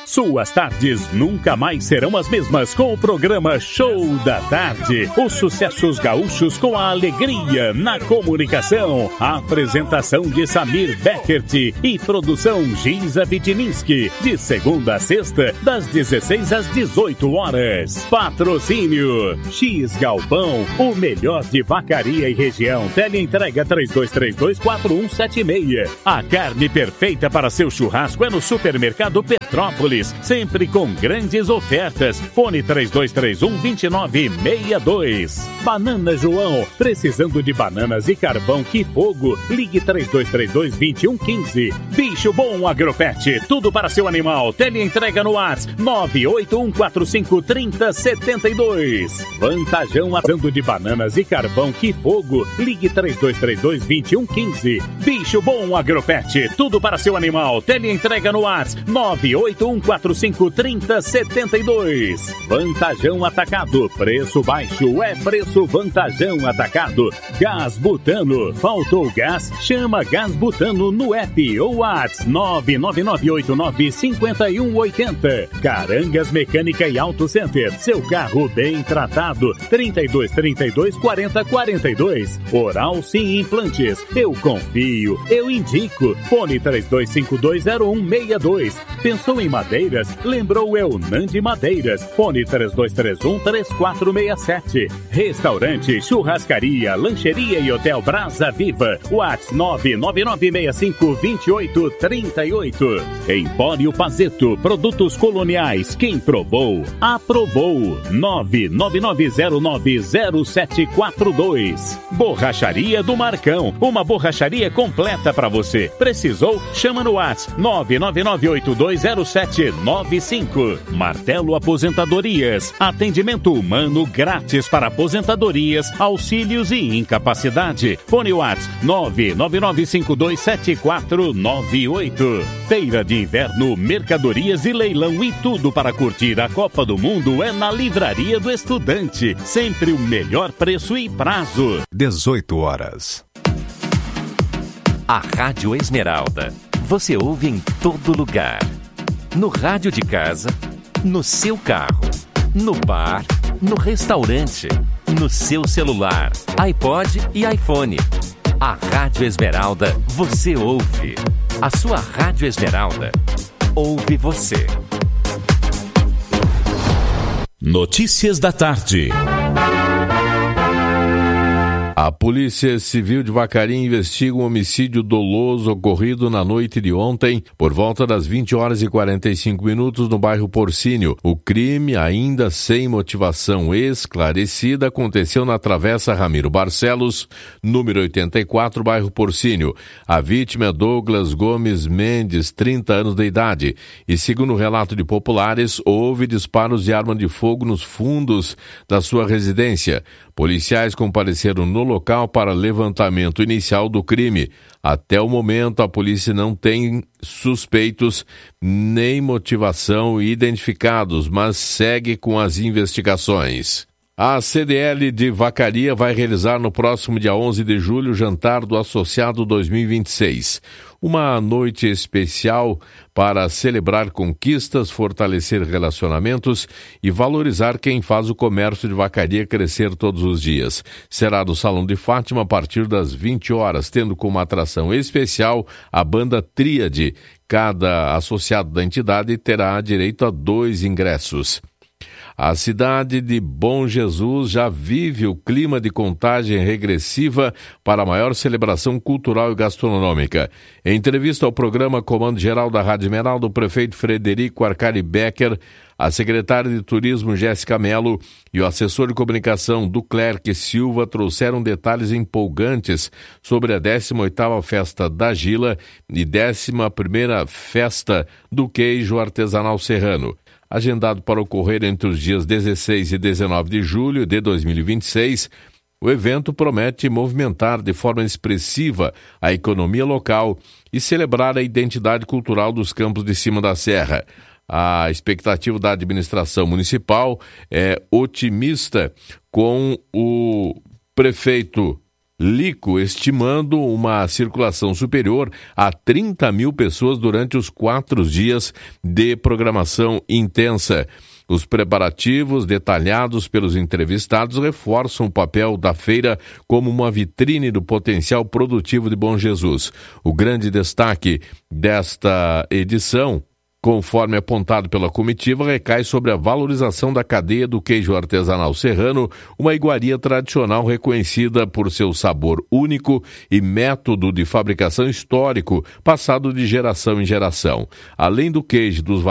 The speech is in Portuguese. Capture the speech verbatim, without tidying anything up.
Suas tardes nunca mais serão as mesmas com o programa Show da Tarde. Os sucessos gaúchos com a alegria na comunicação. A apresentação de Samir Beckert e produção Giza Vitininski. De segunda a sexta, das dezesseis às dezoito horas. Patrocínio X Galpão, o melhor de Vacaria e região. Teleentrega três dois três dois, quatro um sete seis. A carne perfeita para seu churrasco é no Supermercado Petrópolis, sempre com grandes ofertas. Fone três dois três um, dois nove seis dois. Banana João, precisando de bananas e carvão, que fogo. Ligue três dois três dois, dois um um cinco. Bicho Bom Agropet, tudo para seu animal. Teleentrega no WhatsApp nove oito um quatro cinco, três zero sete dois. Vantajão assando de bananas e carvão, que fogo. Ligue três dois três dois, dois um um cinco. Bicho Bom Agropet, tudo para seu animal. Teleentrega no WhatsApp nove oito um quatro cinco, três zero sete dois. Vantajão Atacado, preço baixo é preço Vantajão Atacado. Gás Butano, faltou gás? Chama Gás Butano no app ou WhatsApp nove nove nove oito nove cinco um oito zero. Carangas Mecânica e Auto Center, seu carro bem tratado. trinta e dois, trinta e dois, quarenta, quarenta e dois. Oral Sim Implantes, eu confio, eu indico. Fone três dois cinco dois zero um seis dois. Pensou em madeiras? Lembrou Eunandi Madeiras. Fone três dois três um, três quatro seis sete. Restaurante, churrascaria, lancheria e hotel Brasa Viva. WhatsApp nove nove nove seis cinco, dois oito três oito. Empório Pazeto, produtos coloniais. Quem provou, aprovou. nove nove nove zero nove zero sete quatro dois. Borracharia do Marcão, uma borracharia completa para você. Precisou? Chama no WhatsApp nove nove nove oito dois zero sete nove cinco. Martelo Aposentadorias, atendimento humano grátis para aposentadorias, auxílios e incapacidade. Fone WhatsApp nove nove nove cinco dois sete quatro nove oito. Feira de Inverno, mercadorias e leilão e tudo para curtir a Copa do Mundo é na Livraria do Estudante. Sempre o melhor preço e prazo. dezoito horas. A Rádio Esmeralda. Você ouve em todo lugar. No rádio de casa, no seu carro, no bar, no restaurante, no seu celular, iPod e iPhone. A Rádio Esmeralda você ouve. A sua Rádio Esmeralda ouve você. Notícias da tarde. A Polícia Civil de Vacaria investiga um homicídio doloso ocorrido na noite de ontem, por volta das vinte horas e quarenta e cinco minutos, no bairro Porcínio. O crime, ainda sem motivação esclarecida, aconteceu na Travessa Ramiro Barcelos, número oitenta e quatro, bairro Porcínio. A vítima é Douglas Gomes Mendes, trinta anos de idade, e segundo o relato de populares, houve disparos de arma de fogo nos fundos da sua residência. Policiais compareceram no local para levantamento inicial do crime. Até o momento, a polícia não tem suspeitos nem motivação identificados, mas segue com as investigações. A C D L de Vacaria vai realizar no próximo dia onze de julho o Jantar do Associado dois mil e vinte e seis. Uma noite especial para celebrar conquistas, fortalecer relacionamentos e valorizar quem faz o comércio de Vacaria crescer todos os dias. Será no Salão de Fátima a partir das vinte horas, tendo como atração especial a banda Tríade. Cada associado da entidade terá direito a dois ingressos. A cidade de Bom Jesus já vive o clima de contagem regressiva para a maior celebração cultural e gastronômica. Em entrevista ao programa Comando Geral da Rádio Esmeralda, o prefeito Frederico Arcari Becker, a secretária de Turismo Jéssica Mello e o assessor de comunicação Duclerc Silva trouxeram detalhes empolgantes sobre a décima oitava Festa da Gila e décima primeira Festa do Queijo Artesanal Serrano. Agendado para ocorrer entre os dias dezesseis e dezenove de julho de dois mil e vinte e seis, o evento promete movimentar de forma expressiva a economia local e celebrar a identidade cultural dos Campos de Cima da Serra. A expectativa da administração municipal é otimista, com o prefeito Lico, estimando uma circulação superior a trinta mil pessoas durante os quatro dias de programação intensa. Os preparativos detalhados pelos entrevistados reforçam o papel da feira como uma vitrine do potencial produtivo de Bom Jesus. O grande destaque desta edição, conforme apontado pela comitiva, recai sobre a valorização da cadeia do queijo artesanal serrano, uma iguaria tradicional reconhecida por seu sabor único e método de fabricação histórico, passado de geração em geração. Além do queijo dos